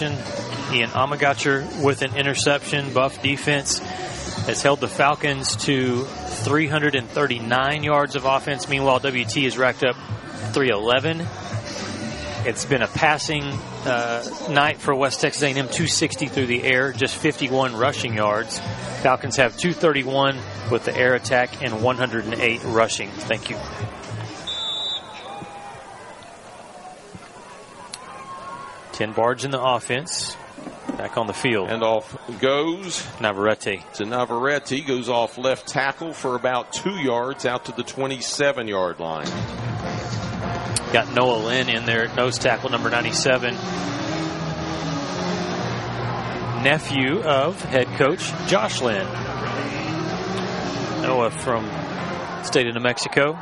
Ian Amagacher with an interception. Buff defense has held the Falcons to 339 yards of offense. Meanwhile, WT has racked up 311. It's been a passing night for West Texas A&M, 260 through the air, just 51 rushing yards. Falcons have 231 with the air attack and 108 rushing. Thank you. Ten Barge in the offense. Back on the field. And off goes Navarrete. To Navarrete. Goes off left tackle for about 2 yards out to the 27-yard line. Got Noah Lynn in there at nose tackle, number 97. Nephew of head coach Josh Lynn. Noah from state of New Mexico.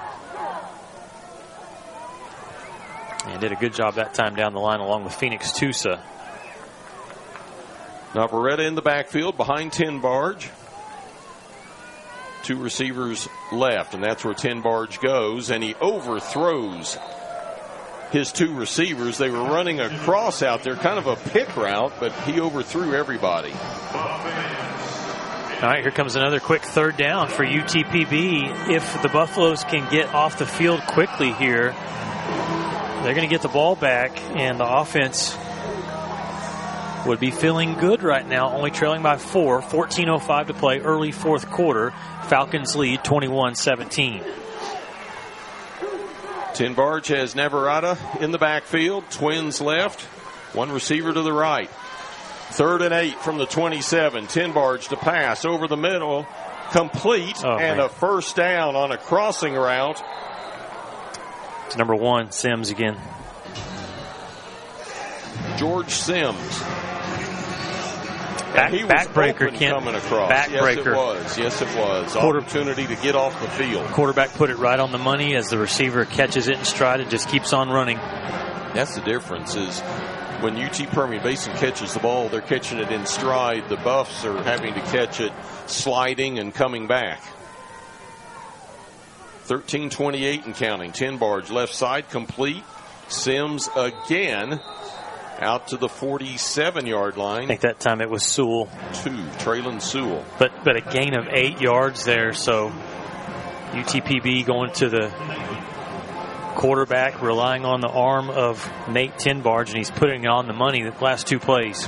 And did a good job that time down the line along with Phoenix Tusa. Navarrete in the backfield behind Ten Barge. 2 receivers left, and that's where Ten Barge goes, and he overthrows his 2 receivers. They were running a cross out there, kind of a pick route, but he overthrew everybody. All right, here comes another quick third down for UTPB. If the Buffaloes can get off the field quickly here, they're going to get the ball back, and the offense would be feeling good right now, only trailing by 4. 14:05 to play, early fourth quarter. Falcons lead 21-17. Ten Barge has Navarrete in the backfield. Twins left. 1 receiver to the right. 3rd and 8 from the 27. Ten Barge to pass over the middle. Complete and a first down on a crossing route. It's number 1, Sims again. George Sims. Backbreaker, Kent. Coming across. Backbreaker. Yes, it was. Opportunity to get off the field. Quarterback put it right on the money as the receiver catches it in stride and just keeps on running. That's the difference is when UT Permian Basin catches the ball, they're catching it in stride. The Buffs are having to catch it sliding and coming back. 13:28 and counting. Ten Barge left side complete. Sims again. Out to the 47-yard line. I think that time it was Sewell. 2, Traylon Sewell. But a gain of 8 yards there. So UTPB going to the quarterback, relying on the arm of Nate Ten Barge, and he's putting it on the money the last 2 plays.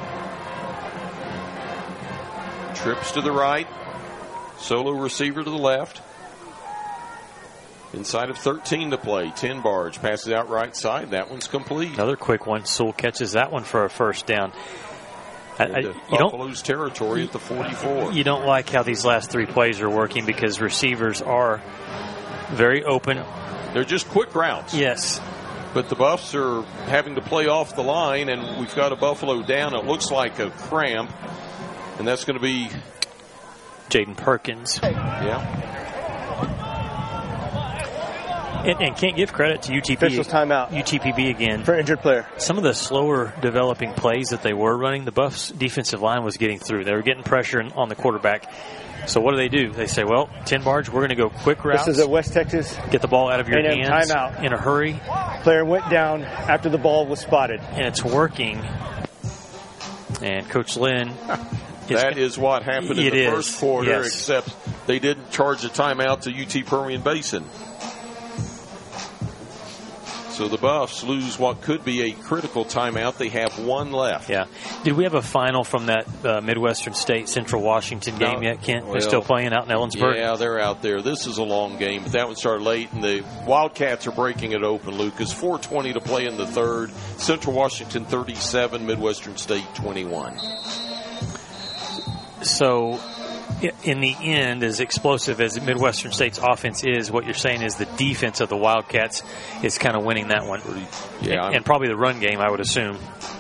Trips to the right. Solo receiver to the left. Inside of 13 to play. Ten Barge passes out right side. That one's complete. Another quick one. Sewell catches that one for a first down. Buffalo's territory at the 44. You don't like how these last 3 plays are working because receivers are very open. They're just quick routes. Yes. But the Buffs are having to play off the line, and we've got a Buffalo down. It looks like a cramp, and that's going to be Jaden Perkins. Yeah. And can't give credit to Officials timeout. UTPB again. For injured player. Some of the slower developing plays that they were running, the Buffs defensive line was getting through. They were getting pressure on the quarterback. So what do? They say, well, Ten Barge, we're going to go quick routes. This is at West Texas. Get the ball out of your hands timeout. In a hurry. Player went down after the ball was spotted. And it's working. And Coach Lynn. That is what happened in the first quarter, except they didn't charge a timeout to UT Permian Basin. So the Buffs lose what could be a critical timeout. They have 1 left. Yeah. Did we have a final from that Midwestern State Central Washington game yet, Kent? They're still playing out in Ellensburg? Yeah, they're out there. This is a long game, but that one started late, and the Wildcats are breaking it open, Lucas. 4:20 to play in the third. Central Washington 37, Midwestern State 21. So in the end, as explosive as Midwestern State's offense is, what you're saying is the defense of the Wildcats is kind of winning that one. Yeah, and probably the run game, I would assume.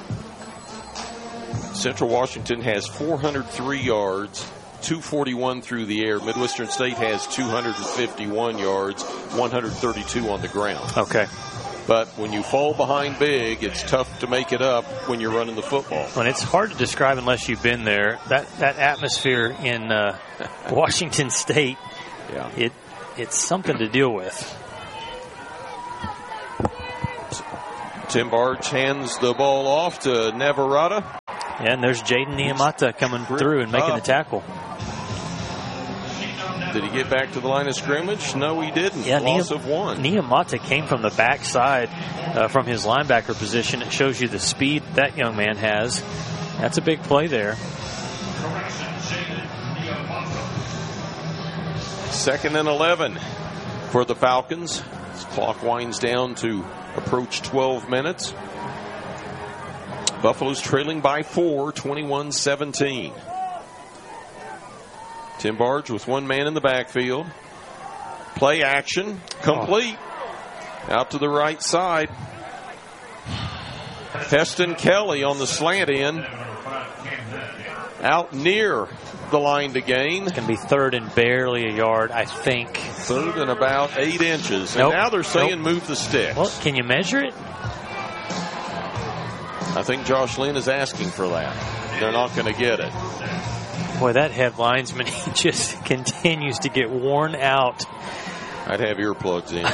Central Washington has 403 yards, 241 through the air. Midwestern State has 251 yards, 132 on the ground. Okay. But when you fall behind big, it's tough to make it up when you're running the football. And it's hard to describe unless you've been there. That atmosphere in Washington State, it's something to deal with. Ten Barge hands the ball off to Navarrete. And there's Jaden Niamata coming through and making the tackle. Did he get back to the line of scrimmage? No, he didn't. Yeah, Loss of one. Niamata came from the backside from his linebacker position. It shows you the speed that young man has. That's a big play there. 2nd and 11 for the Falcons. This clock winds down to approach 12 minutes. Buffalo's trailing by 4, 21-17. Tim Barge with one man in the backfield. Play action. Complete. Out to the right side. Heston Kelly on the slant end. Out near the line to gain. It's going to be 3rd and barely a yard, I think. 3rd and about 8 inches. Nope. And now they're saying move the sticks. Well, can you measure it? I think Josh Lynn is asking for that. They're not going to get it. Boy, that head linesman, he just continues to get worn out. I'd have earplugs in.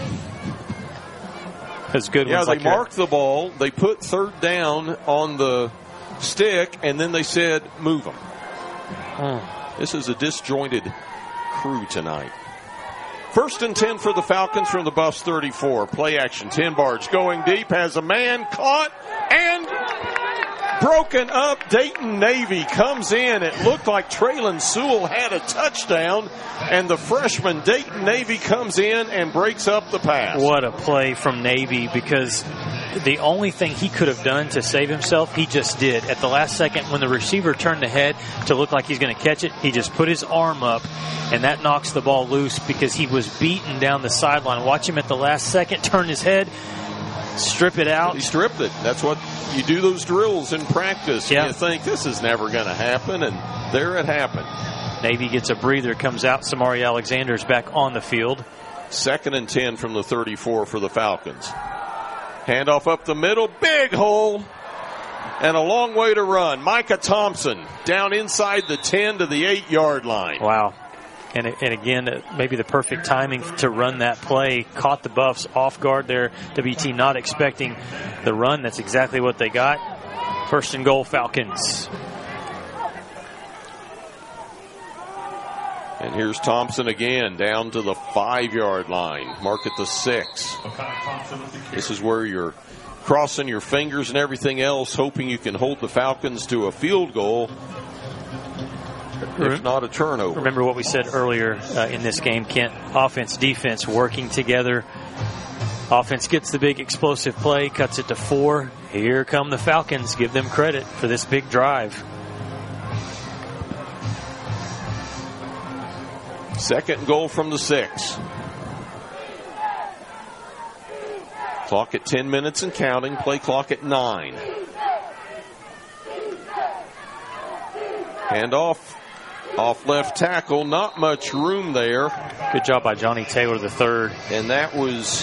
That's good. Yeah, ones they like marked the ball. They put 3rd down on the stick, and then they said, move them. This is a disjointed crew tonight. 1st and 10 for the Falcons from the Buffs 34. Play action. Tim Barge going deep, has a man caught and broken up. Dayton Navy comes in. It looked like Traylon Sewell had a touchdown, and the freshman Dayton Navy comes in and breaks up the pass. What a play from Navy, because the only thing he could have done to save himself, he just did. At the last second, when the receiver turned the head to look like he's going to catch it, he just put his arm up, and that knocks the ball loose because he was beaten down the sideline. Watch him at the last second turn his head, strip it out. He stripped it. That's what you do, those drills in practice. Yeah. You think this is never going to happen, and there it happened. Navy gets a breather, comes out. Samari Alexander's back on the field. 2nd and 10 from the 34 for the Falcons. Handoff up the middle, big hole, and a long way to run. Micah Thompson down inside the 10 to the 8-yard line. Wow. And again, maybe the perfect timing to run that play. Caught the Buffs off guard there. WT not expecting the run. That's exactly what they got. 1st and goal, Falcons. And here's Thompson again down to the 5-yard line. Mark at the 6. This is where you're crossing your fingers and everything else, hoping you can hold the Falcons to a field goal, if not a turnover. Remember what we said earlier in this game, Kent. Offense, defense working together. Offense gets the big explosive play, cuts it to 4. Here come the Falcons. Give them credit for this big drive. 2nd goal from the 6. Clock at 10 minutes and counting. Play clock at 9. Handoff off left tackle. Not much room there. Good job by Johnny Taylor III. And that was,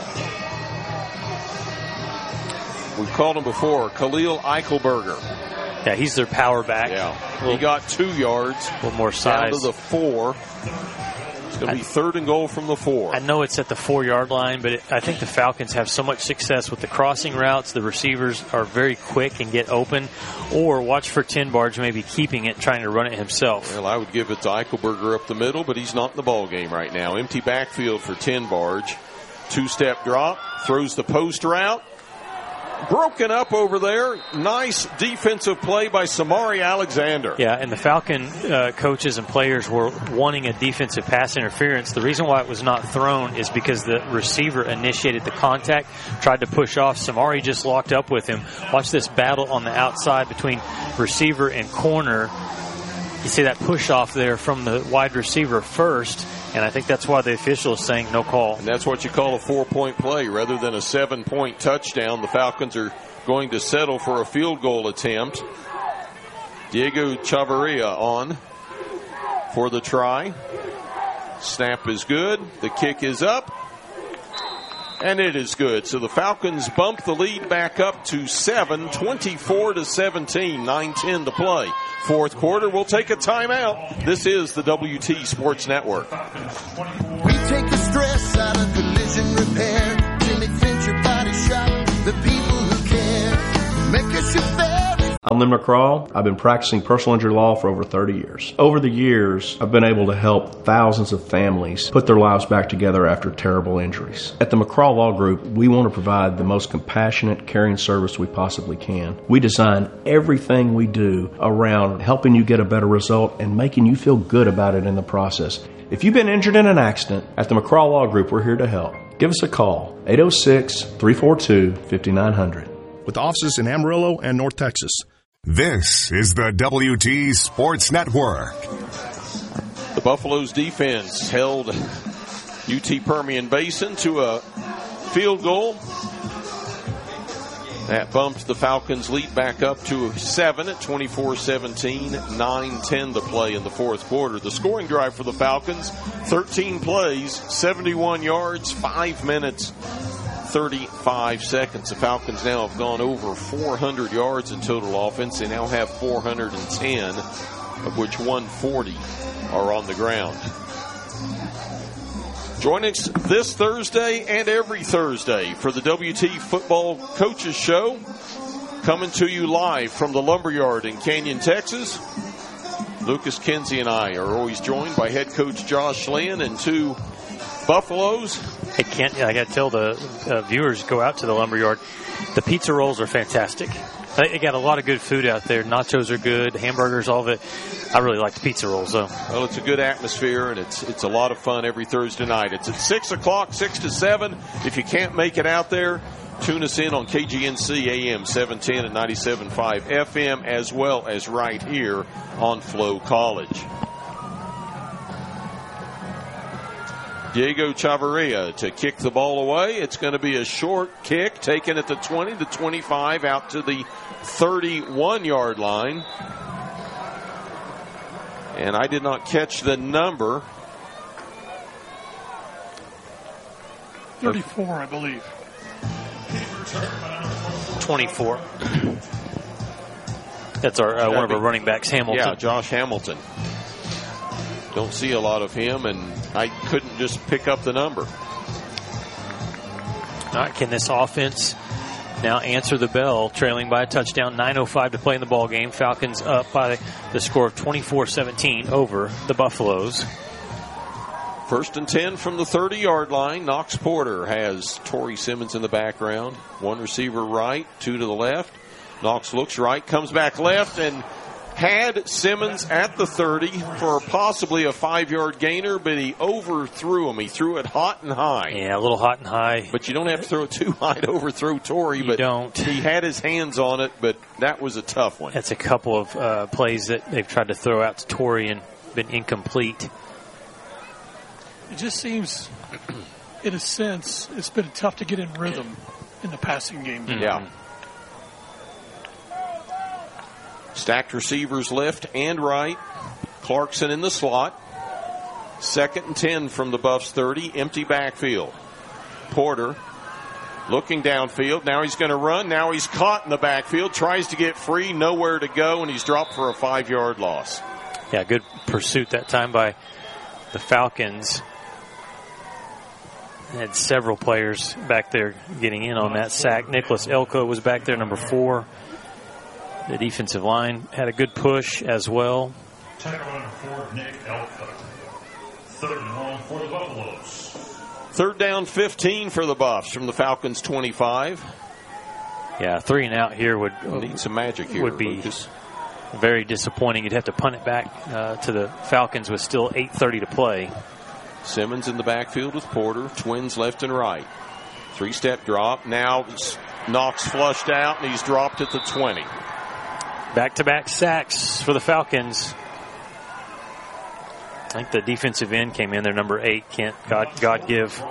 we've called him before, Khalil Eichelberger. Yeah, he's their power back. Yeah, he got 2 yards. A little more size. Down to the 4. It's going to be 3rd and goal from the 4. I know it's at the 4-yard line, but I think the Falcons have so much success with the crossing routes. The receivers are very quick and get open. Or watch for Tim Barge maybe keeping it, trying to run it himself. Well, I would give it to Eichelberger up the middle, but he's not in the ball game right now. Empty backfield for Tim Barge. 2-step drop, throws the post route. Broken up over there. Nice defensive play by Samari Alexander. Yeah, and the Falcon coaches and players were wanting a defensive pass interference. The reason why it was not thrown is because the receiver initiated the contact, tried to push off. Samari just locked up with him. Watch this battle on the outside between receiver and corner. You see that push off there from the wide receiver first. And I think that's why the official is saying no call. And that's what you call a 4-point play rather than a 7-point touchdown. The Falcons are going to settle for a field goal attempt. Diego Chavarria on for the try. Snap is good. The kick is up. And it is good. So the Falcons bump the lead back up to 7, 24-17, 9:10 to play. 4th quarter, we'll take a timeout. This is the WT Sports Network. We take the stress out of collision repair. Jimmy Fincher Body Shop, the people who care. Make us your very I'm Lynn McCraw. I've been practicing personal injury law for over 30 years. Over the years, I've been able to help thousands of families put their lives back together after terrible injuries. At the McCraw Law Group, we want to provide the most compassionate, caring service we possibly can. We design everything we do around helping you get a better result and making you feel good about it in the process. If you've been injured in an accident, at the McCraw Law Group, we're here to help. Give us a call, 806-342-5900. With offices in Amarillo and North Texas. This is the WT Sports Network. The Buffaloes defense held UT Permian Basin to a field goal. That bumped the Falcons' lead back up to 7 at 24-17, 9-10 to play in the fourth quarter. The scoring drive for the Falcons, 13 plays, 71 yards, 5 minutes, 35 seconds. The Falcons now have gone over 400 yards in total offense. They now have 410, of which 140 are on the ground. Join us this Thursday and every Thursday for the WT Football Coaches Show, coming to you live from the Lumberyard in Canyon, Texas. Lucas Kinsey and I are always joined by head coach Josh Lynn and two Buffaloes. I got to tell the viewers, go out to the Lumberyard. The pizza rolls are fantastic. They got a lot of good food out there. Nachos are good, hamburgers, all of it. I really like the pizza rolls, though. Well, it's a good atmosphere, and it's a lot of fun every Thursday night. It's at 6 o'clock, 6 to 7. If you can't make it out there, tune us in on KGNC AM 710 and 97.5 FM, as well as right here on Flow College. Diego Chavarria to kick the ball away. It's going to be a short kick, taken at the 20, the 25, out to the 31-yard line. And I did not catch the number. 34, I believe. 24. That's our one of our running backs, Hamilton. Yeah, Josh Hamilton. Don't see a lot of him, and I couldn't just pick up the number. All right, can this offense now answer the bell, trailing by a touchdown, 9:05 to play in the ball game. Falcons up by the score of 24-17 over the Buffaloes. 1st and 10 from the 30-yard line. Knox Porter has Torrey Simmons in the background. One receiver right, two to the left. Knox looks right, comes back left, and had Simmons at the 30 for possibly a 5-yard gainer, but he overthrew him. He threw it hot and high. Yeah, a little hot and high. But you don't have to throw it too high to overthrow Torrey. You but don't. He had his hands on it, but that was a tough one. That's a couple of plays that they've tried to throw out to Torrey and been incomplete. It just seems, in a sense, it's been tough to get in rhythm in the passing game. Mm-hmm. Yeah. Stacked receivers left and right. Clarkson in the slot. 2nd and 10 from the Buffs 30. Empty backfield. Porter looking downfield. Now he's going to run. Now he's caught in the backfield. Tries to get free. Nowhere to go, and he's dropped for a 5-yard loss. Yeah, good pursuit that time by the Falcons. Had several players back there getting in on that sack. Nicholas Elko was back there, number 4. The defensive line had a good push as well. Tackle number 4, Nick Elko. 3rd and long for the Buffaloes. 3rd down, 15 for the Buffs from the Falcons' 25. Yeah, 3 and out here would need some magic here. Would be Lucas. Very disappointing. You'd have to punt it back to the Falcons with still 8:30 to play. Simmons in the backfield with Porter. Twins left and right. 3-step drop. Now Knox flushed out, and he's dropped at the 20. Back-to-back sacks for the Falcons. I think the defensive end came in there, number 8. Kent God give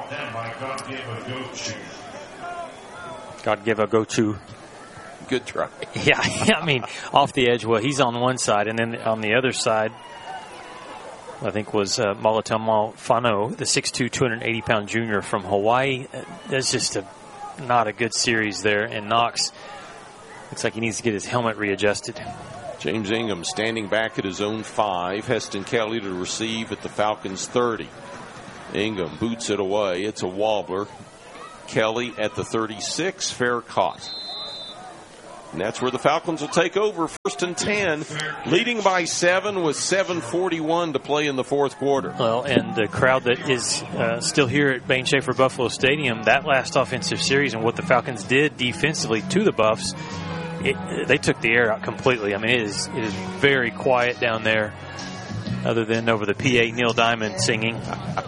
a go-to. Good try. Yeah, I mean, off the edge. Well, he's on one side, and then on the other side, I think was Molatama Fano, the 6'2", 280-pound junior from Hawaii. That's just not a good series there. And Knox looks like he needs to get his helmet readjusted. James Ingham standing back at his own 5. Heston Kelly to receive at the Falcons' 30. Ingham boots it away. It's a wobbler. Kelly at the 36. Fair caught. And that's where the Falcons will take over, 1st and 10, leading by 7 with 7:41 to play in the fourth quarter. Well, and the crowd that is still here at Bain Schaefer Buffalo Stadium, that last offensive series and what the Falcons did defensively to the Buffs, they took the air out completely. I mean, it is very quiet down there, other than over the PA Neil Diamond singing.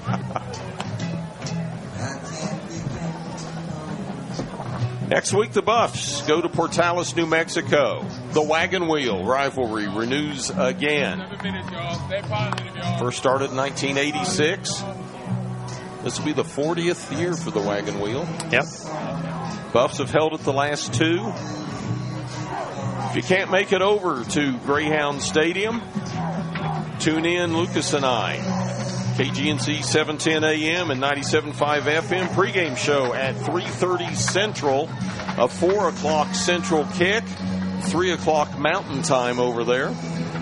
Next week, the Buffs go to Portales, New Mexico. The Wagon Wheel rivalry renews again. First started in 1986. This will be the 40th year for the Wagon Wheel. Yep. Buffs have held it the last 2. If you can't make it over to Greyhound Stadium, tune in, Lucas and I. KGNC 710 AM and 97.5 FM pregame show at 3:30 Central, a 4 o'clock Central kick, 3 o'clock Mountain Time over there.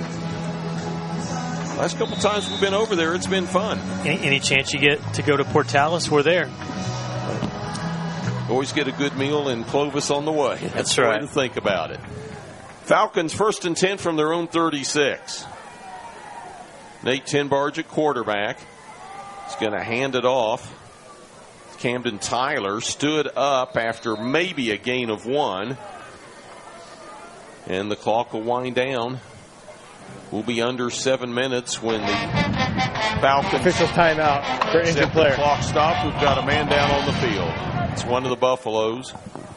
Last couple times we've been over there, it's been fun. Any chance you get to go to Portales, we're there. Always get a good meal in Clovis on the way. That's the right. way to think about it. Falcons 1st and 10 from their own 36. Nate Tenbarge at quarterback. He's going to hand it off. Camden Tyler stood up after maybe a gain of 1. And the clock will wind down. We'll be under 7 minutes when the Falcons Official timeout for injured player. The clock stopped. We've got a man down on the field. It's one of the Buffaloes.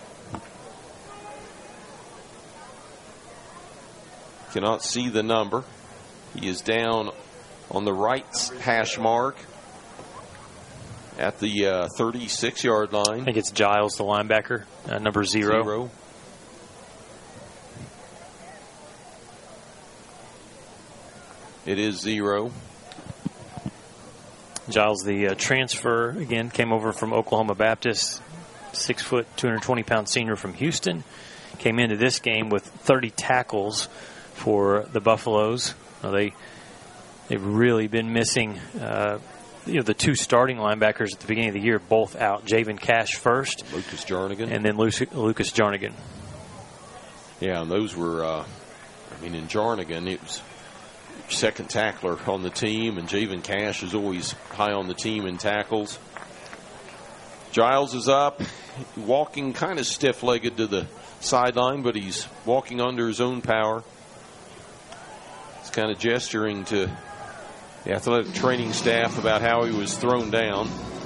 Cannot see the number. He is down on the right hash mark at the 36-yard line. I think it's Giles, the linebacker, number 0. It is 0. Giles, the transfer, again, came over from Oklahoma Baptist, 6 foot, 220-pound senior from Houston. Came into this game with 30 tackles for the Buffaloes. They've really been missing the 2 starting linebackers at the beginning of the year, both out. Javen Cash first. Lucas Jarnigan. And then Lucas Jarnigan. Yeah, and those were, in Jarnigan, it was second tackler on the team, and Javen Cash is always high on the team in tackles. Giles is up, walking kind of stiff-legged to the sideline, but he's walking under his own power. He's kind of gesturing to the athletic training staff about how he was thrown down.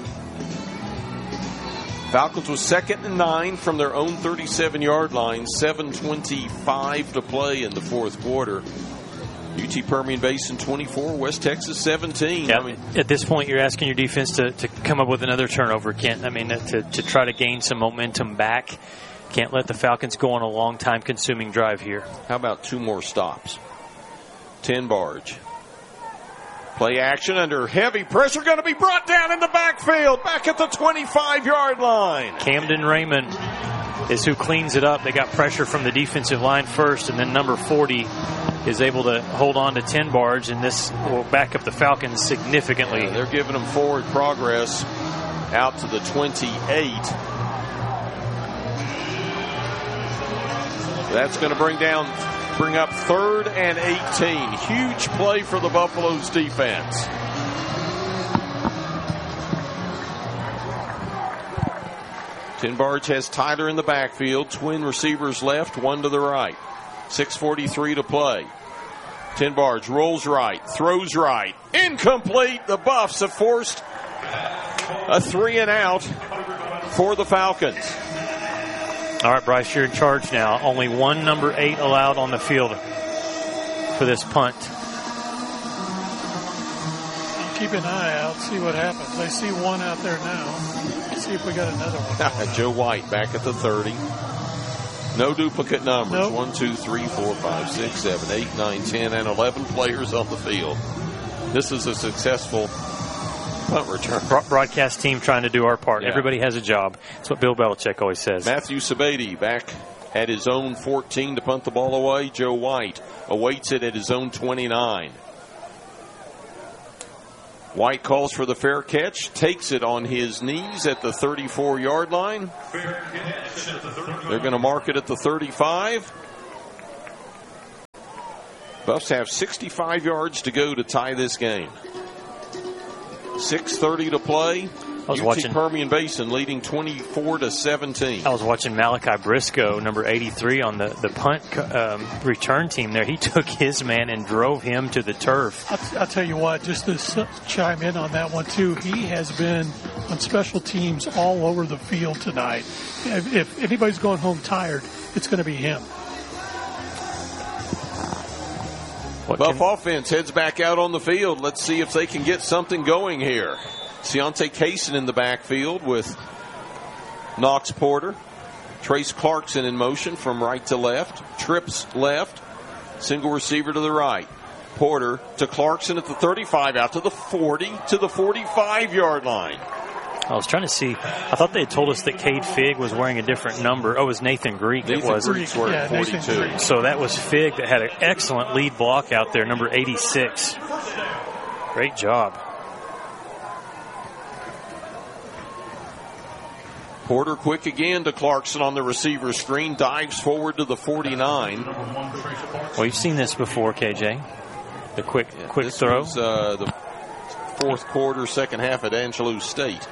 Falcons was 2nd and 9 from their own 37-yard line, 7:25 to play in the fourth quarter. UT Permian Basin 24, West Texas 17. Yeah, at this point, you're asking your defense to come up with another turnover, Kent. To try to gain some momentum back. Can't let the Falcons go on a long time-consuming drive here. How about 2 more stops? Tenbarge. Play action under heavy pressure. Going to be brought down in the backfield. Back at the 25-yard line. Camden Raymond is who cleans it up. They got pressure from the defensive line first, and then number 40 is able to hold on to Tenbarge, and this will back up the Falcons significantly. Yeah, they're giving them forward progress out to the 28. That's going to bring up 3rd and 18. Huge play for the Buffaloes defense. Tenbarge has Tyler in the backfield. Twin receivers left, 1 to the right. 6:43 to play. Tenbarge rolls right, throws right. Incomplete. The Buffs have forced a 3 and out for the Falcons. All right, Bryce, you're in charge now. Only one number 8 allowed on the field for this punt. Keep an eye out, see what happens. I see one out there now. See if we got another one. Joe White back at the 30. No duplicate numbers. Nope. 1, 2, 3, 4, 5, 6, 7, 8, 9, 10, and 11 players on the field. This is a successful punt return. Broadcast team trying to do our part. Yeah. Everybody has a job. That's what Bill Belichick always says. Matthew Sabady back at his own 14 to punt the ball away. Joe White awaits it at his own 29. White calls for the fair catch, takes it on his knees at the 34-yard line. They're going to mark it at the 35. Buffs have 65 yards to go to tie this game. 6:30 to play. I was UT watching Permian Basin leading 24-17. I was watching Malachi Briscoe, number 83, on the punt return team there. He took his man and drove him to the turf. I'll tell you what, just to chime in on that one, too, he has been on special teams all over the field tonight. If anybody's going home tired, it's going to be him. Buff offense heads back out on the field. Let's see if they can get something going here. Ciante Kaysen in the backfield with Knox Porter. Trace Clarkson in motion from right to left. Trips left. Single receiver to the right. Porter to Clarkson at the 35, out to the 40, to the 45-yard line. I was trying to see. I thought they had told us that Cade Figg was wearing a different number. Oh, it was Nathan Greek. Nathan Greek's wearing 42. So that was Figg that had an excellent lead block out there, number 86. Great job. Porter quick again to Clarkson on the receiver screen. Dives forward to the 49. Well, you've seen this before, KJ. The quick throw. Was, the fourth quarter, second half at Angelou State.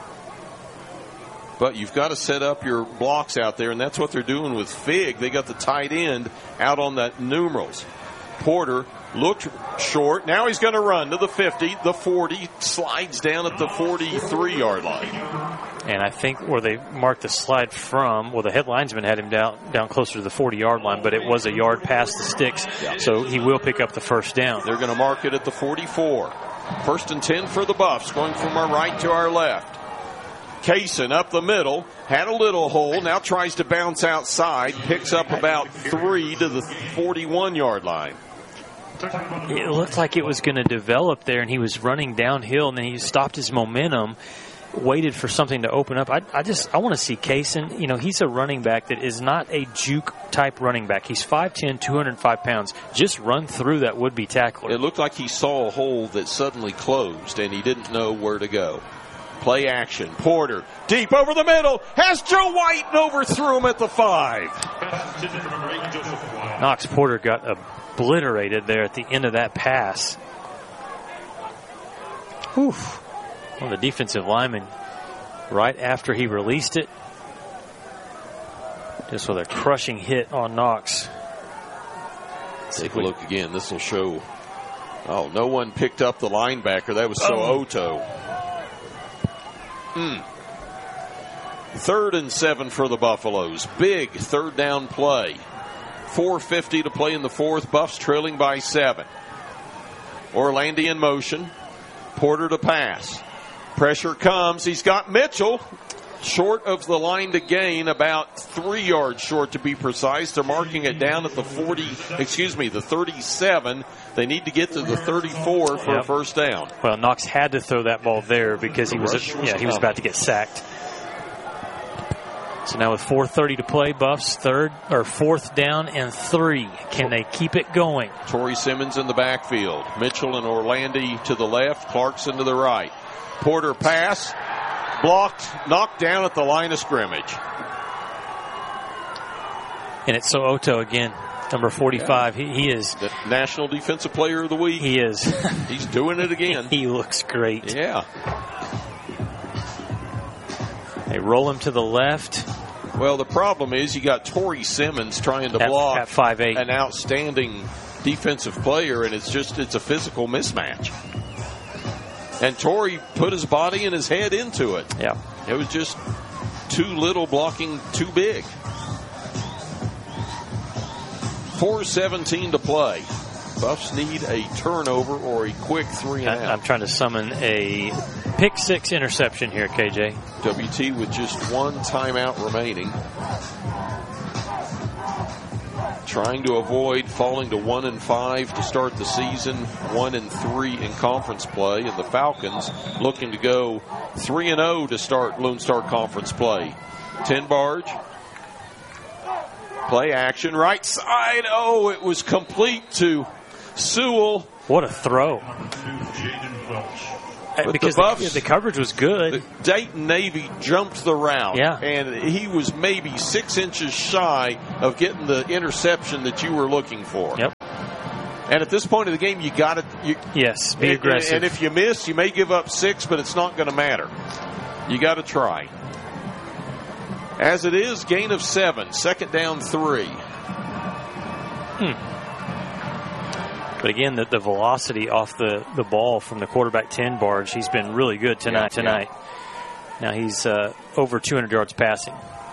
But you've got to set up your blocks out there, and that's what they're doing with Figg. They got the tight end out on that numerals. Porter looked short. Now he's going to run to the 50, the 40, slides down at the 43-yard line. And I think where they marked the slide from, well, the head linesman had him down closer to the 40-yard line, but it was a yard past the sticks, so he will pick up the first down. They're going to mark it at the 44. First and 10 for the Buffs, going from our right to our left. Kaysen up the middle, had a little hole, now tries to bounce outside, picks up about 3 to the 41-yard line. It looked like it was going to develop there, and he was running downhill, and then he stopped his momentum, waited for something to open up. I want to see Kaysen. You know, he's a running back that is not a juke-type running back. He's 5'10", 205 pounds. Just run through that would-be tackler. It looked like he saw a hole that suddenly closed, and he didn't know where to go. Play action. Porter deep over the middle. Has Joe White and overthrew him at the 5. Knox Porter got obliterated there at the end of that pass. Whew. On the defensive lineman right after he released it. Just with a crushing hit on Knox. Take a look again. This will show. Oh, no one picked up the linebacker. That was Oto. 3rd and 7 for the Buffaloes. Big third down play. 4:50 to play in the fourth. Buffs trailing by 7. Orlandi in motion. Porter to pass. Pressure comes. He's got Mitchell short of the line to gain, about 3 yards short to be precise. They're marking it down at the 37. They need to get to the 34 for a first down. Well, Knox had to throw that ball there because he was about to get sacked. So now with 4:30 to play, Buffs 4th down and 3. Can they keep it going? Torrey Simmons in the backfield. Mitchell and Orlandi to the left. Clarkson to the right. Porter pass. Blocked. Knocked down at the line of scrimmage. And it's Oto again. Number 45. He is the National Defensive Player of the Week. He is. He's doing it again. He looks great. Yeah. They roll him to the left. Well, the problem is you got Torrey Simmons trying to block at 5'8", an outstanding defensive player, and it's a physical mismatch. And Torrey put his body and his head into it. Yeah. It was just too little blocking too big. 4:17 to play. Buffs need a turnover or a quick 3 and out. I'm trying to summon a pick 6 interception here, KJ. WT with just 1 timeout remaining. Trying to avoid falling to 1-5 to start the season, 1-3 in conference play, and the Falcons looking to go 3-0 to start Lone Star Conference play. 10 Barge. Play action, right side. Oh, it was complete to Sewell. What a throw. because the coverage was good. Dayton Navy jumped the route, yeah, and he was maybe 6 inches shy of getting the interception that you were looking for. Yep. And at this point of the game, you got to be aggressive. And if you miss, you may give up 6, but it's not going to matter. You got to try. As it is, gain of 7, 2nd down 3. But again, the velocity off the ball from the quarterback 10 Barge, he's been really good tonight. Now he's over 200 yards passing.